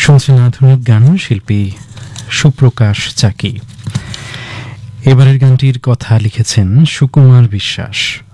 শুনছেন আধুনিক গান, শিল্পী সুপ্রকাশ চাকি। এবারের গানটির কথা লিখেছেন সুকুমার বিশ্বাস।